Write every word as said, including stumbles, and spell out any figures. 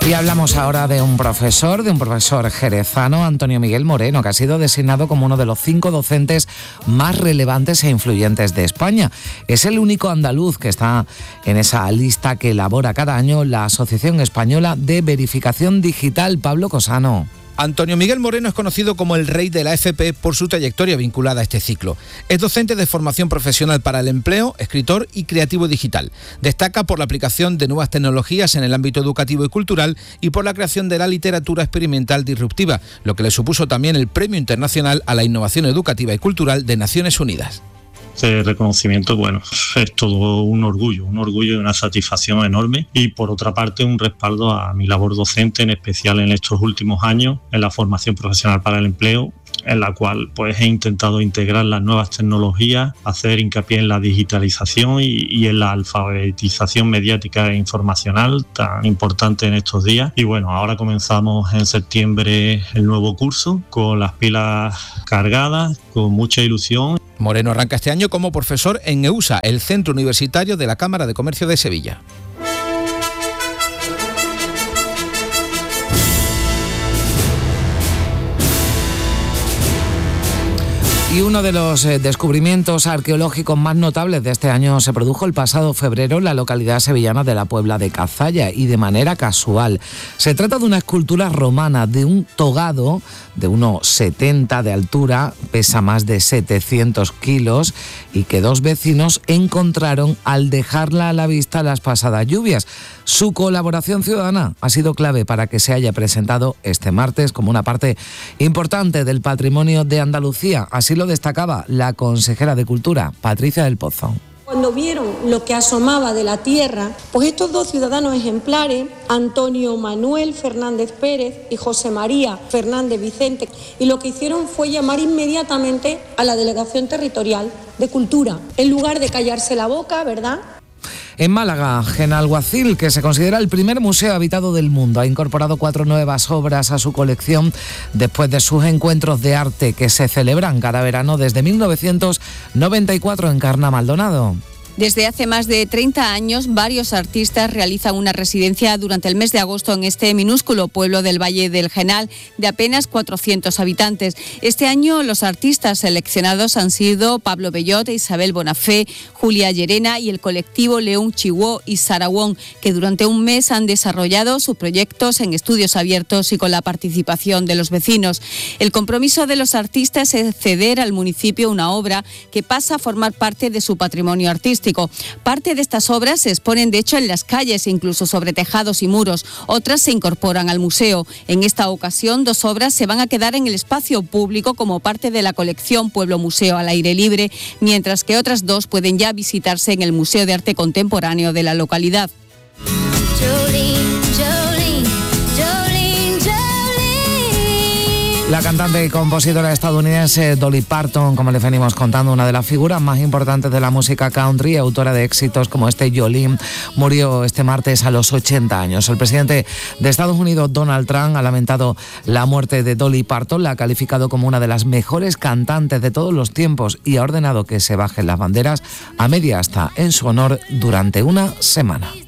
Y hablamos ahora de un profesor, de un profesor jerezano, Antonio Miguel Moreno, que ha sido designado como uno de los cinco docentes más relevantes e influyentes de España. Es el único andaluz que está en esa lista que elabora cada año la Asociación Española de Verificación Digital. Pablo Cosano. Antonio Miguel Moreno es conocido como el rey de la F P por su trayectoria vinculada a este ciclo. Es docente de formación profesional para el empleo, escritor y creativo digital. Destaca por la aplicación de nuevas tecnologías en el ámbito educativo y cultural y por la creación de la literatura experimental disruptiva, lo que le supuso también el Premio Internacional a la Innovación Educativa y Cultural de Naciones Unidas. Este reconocimiento, bueno, es todo un orgullo, un orgullo y una satisfacción enorme, y por otra parte un respaldo a mi labor docente, en especial en estos últimos años en la formación profesional para el empleo, en la cual pues he intentado integrar las nuevas tecnologías, hacer hincapié en la digitalización y, y en la alfabetización mediática e informacional tan importante en estos días. Y bueno, ahora comenzamos en septiembre el nuevo curso con las pilas cargadas, con mucha ilusión. Moreno arranca este año como profesor en EUSA, el Centro Universitario de la Cámara de Comercio de Sevilla. Y uno de los descubrimientos arqueológicos más notables de este año se produjo el pasado febrero en la localidad sevillana de la Puebla de Cazalla, y de manera casual. Se trata de una escultura romana de un togado de unos setenta de altura, pesa más de setecientos kilos, y que dos vecinos encontraron al dejarla a la vista las pasadas lluvias. Su colaboración ciudadana ha sido clave para que se haya presentado este martes como una parte importante del patrimonio de Andalucía. Así lo destacaba la consejera de Cultura, Patricia del Pozo. Cuando vieron lo que asomaba de la tierra, pues estos dos ciudadanos ejemplares, Antonio Manuel Fernández Pérez y José María Fernández Vicente, y lo que hicieron fue llamar inmediatamente a la Delegación Territorial de Cultura, en lugar de callarse la boca, ¿verdad? En Málaga, Genalguacil, que se considera el primer museo habitado del mundo, ha incorporado cuatro nuevas obras a su colección después de sus encuentros de arte que se celebran cada verano desde mil novecientos noventa y cuatro en Carna Maldonado. Desde hace más de treinta años, varios artistas realizan una residencia durante el mes de agosto en este minúsculo pueblo del Valle del Genal, de apenas cuatrocientos habitantes. Este año los artistas seleccionados han sido Pablo Bellot, Isabel Bonafé, Julia Llerena y el colectivo León Chihuó y Saragón, que durante un mes han desarrollado sus proyectos en estudios abiertos y con la participación de los vecinos. El compromiso de los artistas es ceder al municipio una obra que pasa a formar parte de su patrimonio artístico. Parte de estas obras se exponen de hecho en las calles, incluso sobre tejados y muros. Otras se incorporan al museo. En esta ocasión, dos obras se van a quedar en el espacio público como parte de la colección Pueblo Museo al aire libre, mientras que otras dos pueden ya visitarse en el Museo de Arte Contemporáneo de la localidad. La cantante y compositora estadounidense Dolly Parton, como les venimos contando, una de las figuras más importantes de la música country, autora de éxitos como este Jolene, murió este martes a los ochenta años. El presidente de Estados Unidos, Donald Trump, ha lamentado la muerte de Dolly Parton, la ha calificado como una de las mejores cantantes de todos los tiempos y ha ordenado que se bajen las banderas a media asta en su honor durante una semana.